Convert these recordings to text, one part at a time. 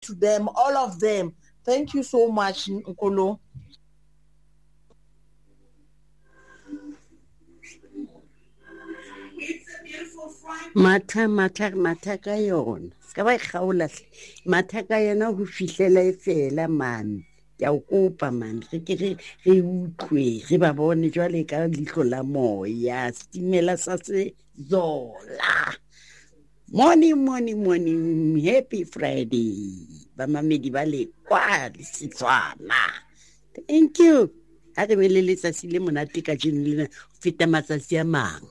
to them, all of them. Thank you so much, Nkolo. Matha ka yona. Ska ba kgaola hle. Matha ka yona ho fihlela e fela man. Ke a o kopa man. Re utlwe, re ba bone jwale ka leihlo la moya. Stimela sa se zola. Morning. Happy Friday. Bamamedi ba le kwa le Setswana. Thank you. Ha re be le letsatsi le monate ka jeno lena ho feta matsatsi a mang.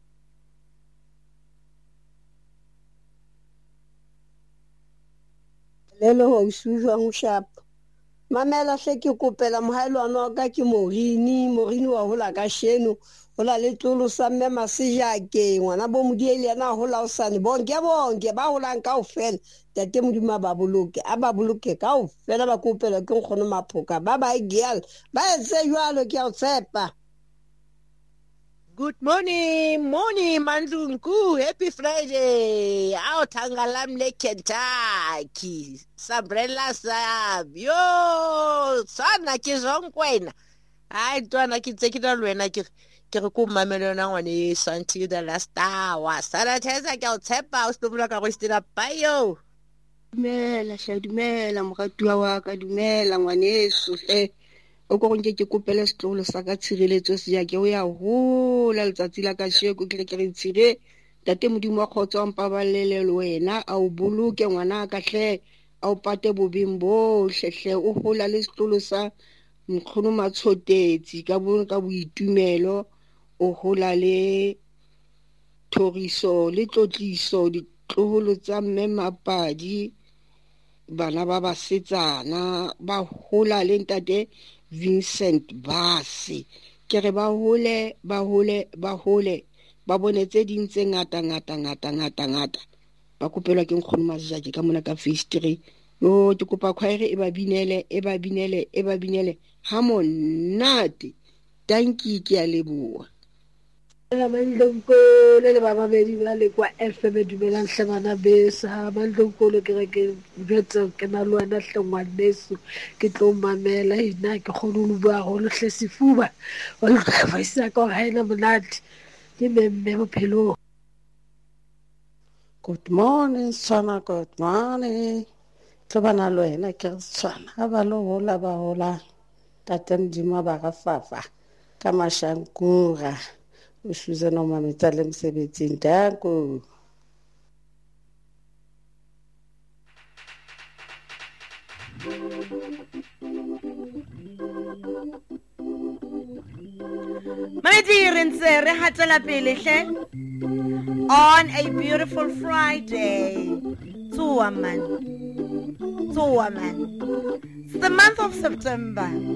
Lelo ho isuwa ngshap. Mamela hle ke kopela mohaelwana wa ka ke Morini wa hola ka sheno. Hola le tlolo sa mme Masejake ngwana bo modiele yana hola o sane bonke ba holang kaofela tate modimo ba boloke kaofela ba kopela ke nkgono Maphoka ba girl ba etse jwalo ke a tshepa. Good morning, Mandlungu. Happy Friday. Out Hangalam Lake, Kentucky. Sabrella Sab. Yo, sana kizongwena. I don't like it. Take it all when I get Mamelona when is until the last hour. Sarah Tessa got tap house to block a wasted up by you. Dumela, moratua wa ka dumela ngwaneso o go nke ke kopela setlolo sa ka tshireletso se ya ke o ya hola letsatsi la ka sheko ke re tshire tate modimo wa khotso mpa ba lelelo wena a o boloke ngwana ka hle a o pate bobeng bo hlehle o hola le setlolo sa mkhono matshotetsi ka boitumelo o hola le thoriso le tlotliso ditloholo tsa mme Mapadi bana ba basetsana ba hola le ntate Vincent Base ke re ba hole ba bone tse ding tse ngata ba kopelwa ke nkgono Masejake ka mona ka Face3 yo ke kopa khwaere e ba binele ha monate danki ke a leboa. Mandlonkolo le ba babedi ba le kwa FM dumelang hle bana besa Mandlonkolo ke re ke betse ke na le wena hle ngwaneso ke tlo mamela ina ke kgone ho bua go le hle sefuba o le fa isa ka ha ina monate ke memme bophelo. Good morning, Swana. Good morning. Tobana lo ena ke Swana. Ba lo hola. Tate Modimo ba ga fafa ka mashankura. Usuze no mametsa le msebetsing danko. Mamedi re ntse re hatela pele hle on a beautiful Friday. Tsuwa man. It's the month of September.